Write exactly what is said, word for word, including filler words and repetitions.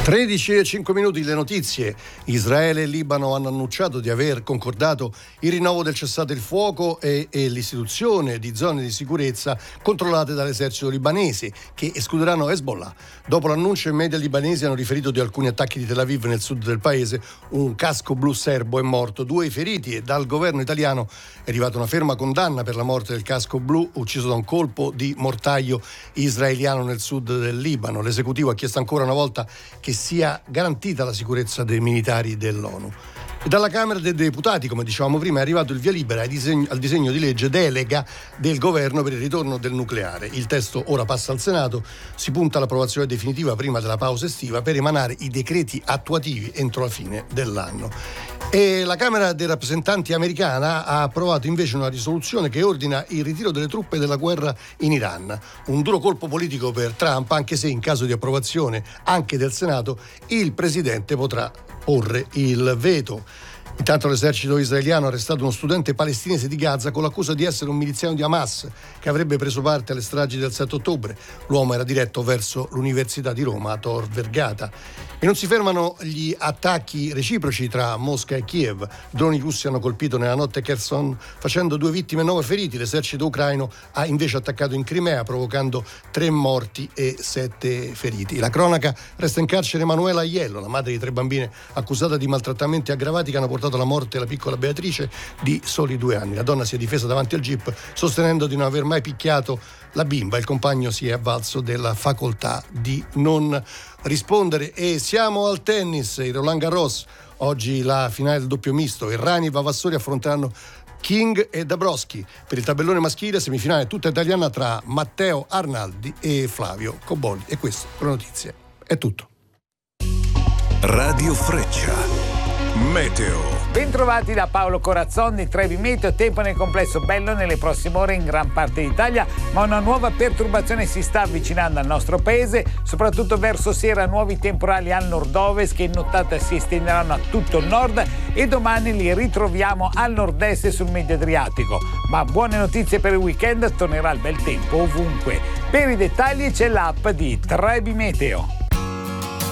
tredici e cinque minuti, le notizie. Israele e Libano hanno annunciato di aver concordato il rinnovo del cessate il fuoco e, e l'istituzione di zone di sicurezza controllate dall'esercito libanese che escluderanno Hezbollah. Dopo l'annuncio, i media libanesi hanno riferito di alcuni attacchi di Tel Aviv nel sud del paese. Un casco blu serbo è morto, due i feriti, e dal governo italiano è arrivata una ferma condanna per la morte del casco blu ucciso da un colpo di mortaio israeliano nel sud del Libano. L'esecutivo ha chiesto ancora una volta che sia garantita la sicurezza dei militari dell'ONU. E dalla Camera dei Deputati, come dicevamo prima, è arrivato il via libera al disegno, al disegno di legge delega del governo per il ritorno del nucleare. Il testo ora passa al Senato, si punta all'approvazione definitiva prima della pausa estiva per emanare i decreti attuativi entro la fine dell'anno. E la Camera dei rappresentanti americana ha approvato invece una risoluzione che ordina il ritiro delle truppe della guerra in Iran. Un duro colpo politico per Trump, anche se in caso di approvazione anche del Senato il presidente potrà porre il veto. Intanto l'esercito israeliano ha arrestato uno studente palestinese di Gaza con l'accusa di essere un miliziano di Hamas che avrebbe preso parte alle stragi del sette ottobre. L'uomo era diretto verso l'Università di Roma a Tor Vergata. E non si fermano gli attacchi reciproci tra Mosca e Kiev. Droni russi hanno colpito nella notte Kherson facendo due vittime e nove feriti. L'esercito ucraino ha invece attaccato in Crimea provocando tre morti e sette feriti. La cronaca: resta in carcere Emanuela Aiello, la madre di tre bambine accusata di maltrattamenti aggravati che hanno portato alla morte la piccola Beatrice di soli due anni. La donna si è difesa davanti al G I P sostenendo di non aver mai picchiato la bimba. Il compagno si è avvalso della facoltà di non rispondere. E siamo al tennis, il Roland Garros. Oggi la finale del doppio misto. Errani e Vavassori affronteranno King e Dabrowski. Per il tabellone maschile, semifinale tutta italiana tra Matteo Arnaldi e Flavio Cobolli. E questo per le notizie è tutto. Radio Freccia Meteo. Bentrovati da Paolo Corazzoni. Trevi Meteo, tempo nel complesso bello nelle prossime ore in gran parte d'Italia, ma una nuova perturbazione si sta avvicinando al nostro paese, soprattutto verso sera nuovi temporali al nord-ovest che in nottata si estenderanno a tutto il nord e domani li ritroviamo al nord-est e sul medio Adriatico. Ma buone notizie per il weekend, tornerà il bel tempo ovunque. Per i dettagli c'è l'app di Trevi Meteo.